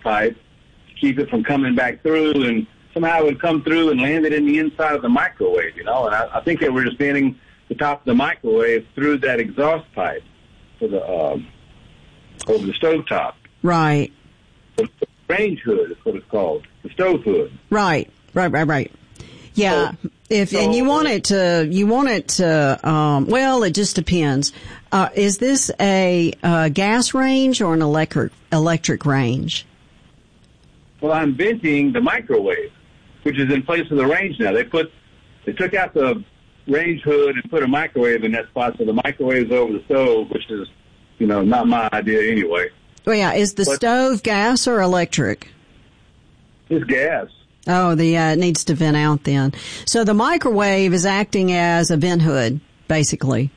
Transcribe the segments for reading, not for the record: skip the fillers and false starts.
pipe to keep it from coming back through, and somehow it would come through and landed in the inside of the microwave, And I think they were just spinning the top of the microwave through that exhaust pipe for the over the stovetop. Right. The range hood is what it's called, the stove hood. Right. Yeah. And you want it to, well, it just depends. Is this a gas range or an electric range? Well, I'm venting the microwave, which is in place of the range now. They took out the range hood and put a microwave in that spot, so the microwave's over the stove, which is, not my idea anyway. Well, yeah. Is the stove gas or electric? It's gas. Oh, it needs to vent out then. So the microwave is acting as a vent hood, basically.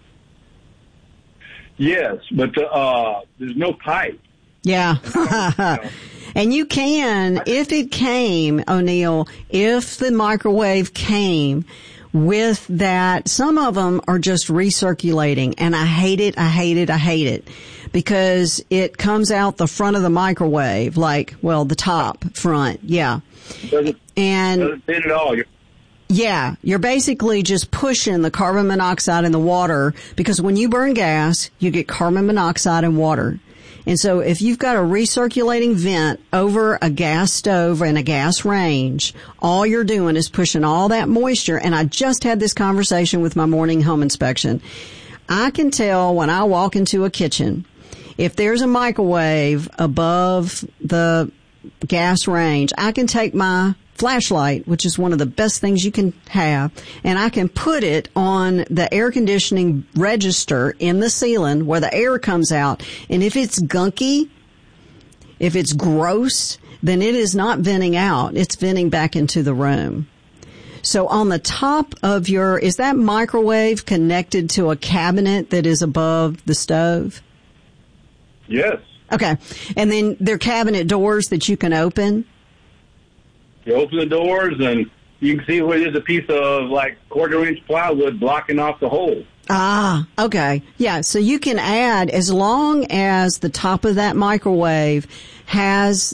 Yes, but there's no pipe. Yeah. And you can, if it came, O'Neill, if the microwave came with that, some of them are just recirculating, and I hate it. Because it comes out the front of the microwave, the top front, yeah. Doesn't fit at all. Yeah, you're basically just pushing the carbon monoxide in the water, because when you burn gas, you get carbon monoxide and water. And so if you've got a recirculating vent over a gas stove and a gas range, all you're doing is pushing all that moisture. And I just had this conversation with my morning home inspection. I can tell when I walk into a kitchen, if there's a microwave above the gas range, I can take my flashlight, which is one of the best things you can have, and I can put it on the air conditioning register in the ceiling where the air comes out. And if it's gunky, if it's gross, then it is not venting out. It's venting back into the room. So on the top of is that microwave connected to a cabinet that is above the stove? Yes. Okay. And then there are cabinet doors that you can open? You open the doors and you can see where there's a piece of 1/4-inch plywood blocking off the hole. Ah, okay. Yeah, so you can add, as long as the top of that microwave has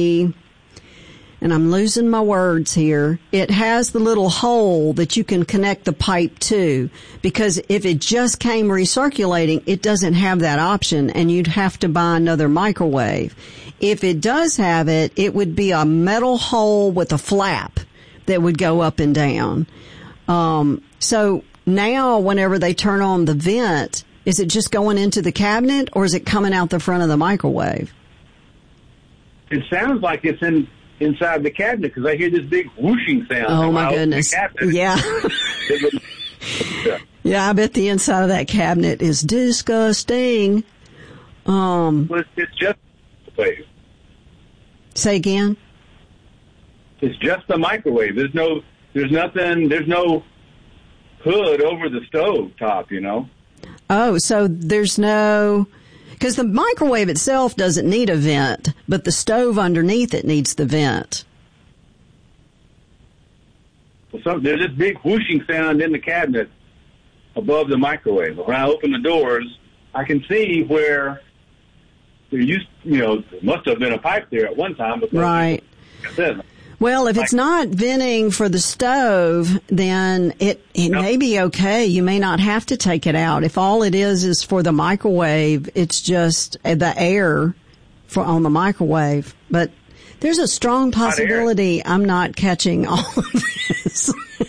and I'm losing my words here, it has the little hole that you can connect the pipe to, because if it just came recirculating, it doesn't have that option, and you'd have to buy another microwave. If it does have it, it would be a metal hole with a flap that would go up and down. So now whenever they turn on the vent, is it just going into the cabinet, or is it coming out the front of the microwave? It sounds like it's inside the cabinet, because I hear this big whooshing sound. Oh, my goodness. Yeah. Yeah, I bet the inside of that cabinet is disgusting. Well, it's just the microwave. Say again? It's just the microwave. There's no hood over the stove top, Oh, so there's no... Because the microwave itself doesn't need a vent, but the stove underneath it needs the vent. Well, there's this big whooshing sound in the cabinet above the microwave. When I open the doors, I can see where there must have been a pipe there at one time. Right. Well, if it's not venting for the stove, then it may be okay. You may not have to take it out. If all it is for the microwave, it's just the air on the microwave. But there's a strong possibility I'm not catching all of this.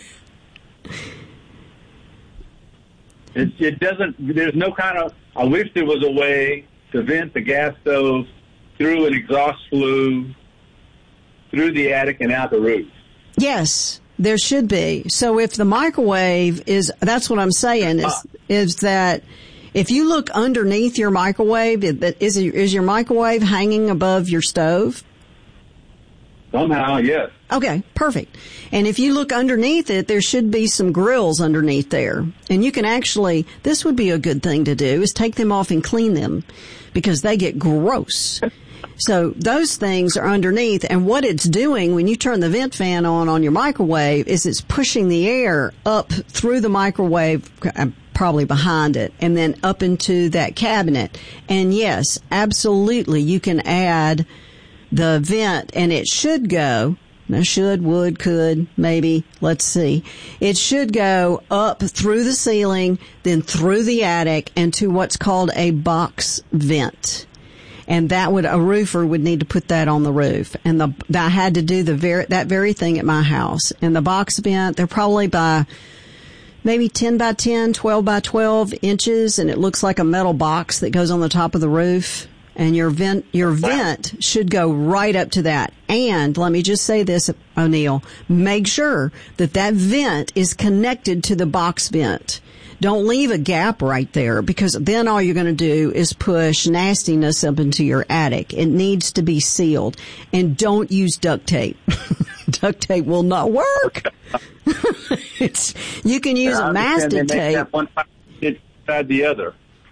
It doesn't, there's no kind of, I wish there was a way to vent the gas stove through an exhaust flue, through the attic and out the roof. Yes, there should be. So if the microwave that's what I'm saying, is that if you look underneath your microwave, is your microwave hanging above your stove? Somehow, yes. Okay, perfect. And if you look underneath it, there should be some grills underneath there. And you can actually, this would be a good thing to do, is take them off and clean them, because they get gross. So those things are underneath, and what it's doing when you turn the vent fan on your microwave is it's pushing the air up through the microwave, probably behind it, and then up into that cabinet. And yes, absolutely, you can add the vent, and it should go, now should, would, could, maybe, let's see. It should go up through the ceiling, then through the attic, and to what's called a box vent. And a roofer would need to put that on the roof. And I had to do that very thing at my house. And the box vent, they're probably by maybe 10 by 10, 12 by 12 inches, and it looks like a metal box that goes on the top of the roof. And your vent should go right up to that. And let me just say this, O'Neill, make sure that vent is connected to the box vent. Don't leave a gap right there, because then all you're going to do is push nastiness up into your attic. It needs to be sealed. And don't use duct tape. Duct tape will not work. You can use a mastic tape. That one inside the other.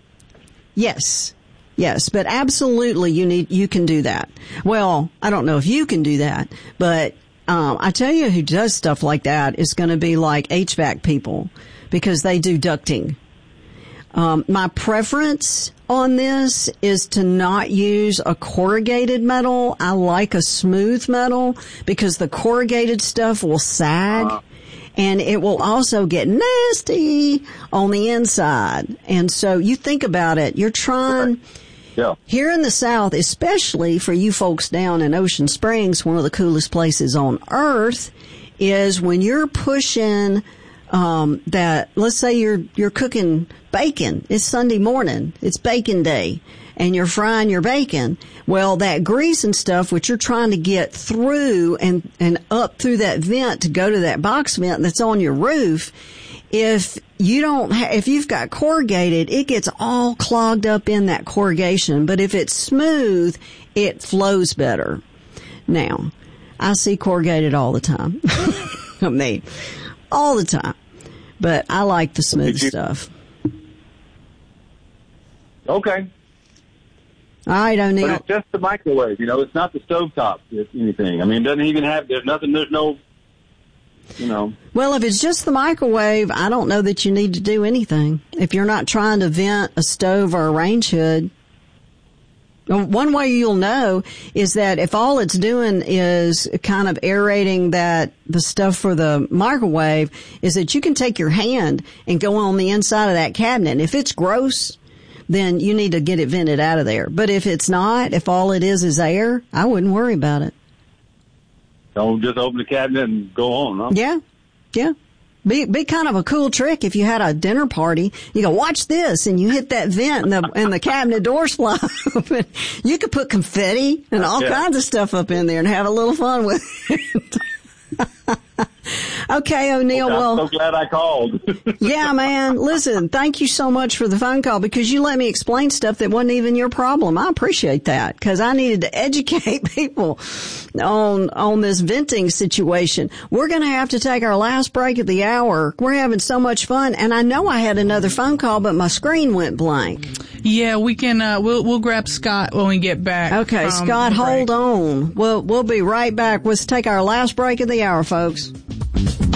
Yes, but absolutely you can do that. Well, I don't know if you can do that, but I tell you who does stuff like that is going to be like HVAC people, because they do ducting. My preference on this is to not use a corrugated metal. I like a smooth metal, because the corrugated stuff will sag. And it will also get nasty on the inside. And so you think about it, you're trying, here in the South, especially for you folks down in Ocean Springs, one of the coolest places on earth, is when you're pushing, let's say you're cooking bacon. It's Sunday morning. It's bacon day. And you're frying your bacon. Well, that grease and stuff, which you're trying to get through and up through that vent to go to that box vent that's on your roof, if you've got corrugated, it gets all clogged up in that corrugation. But if it's smooth, it flows better. Now, I see corrugated all the time. I mean, all the time. But I like the smooth stuff. Okay. All right, O'Neill. But it's just the microwave, it's not the stovetop, if anything. I mean, it doesn't even have, there's no. Well, if it's just the microwave, I don't know that you need to do anything. If you're not trying to vent a stove or a range hood. One way you'll know is that if all it's doing is kind of aerating the stuff for the microwave, is that you can take your hand and go on the inside of that cabinet. And if it's gross, then you need to get it vented out of there. But if it's not, if all it is air, I wouldn't worry about it. Don't just open the cabinet and go on, huh? Yeah. Be kind of a cool trick if you had a dinner party. You go, watch this, and you hit that vent and the cabinet doors fly open. You could put confetti and all kinds of stuff up in there and have a little fun with it. Okay, O'Neill. I'm so glad I called. Yeah, man. Listen, thank you so much for the phone call, because you let me explain stuff that wasn't even your problem. I appreciate that, because I needed to educate people on this venting situation. We're going to have to take our last break of the hour. We're having so much fun, and I know I had another phone call, but my screen went blank. Yeah, we can. We'll grab Scott when we get back. Okay, Scott, hold on. We'll be right back. Let's take our last break of the hour, folks.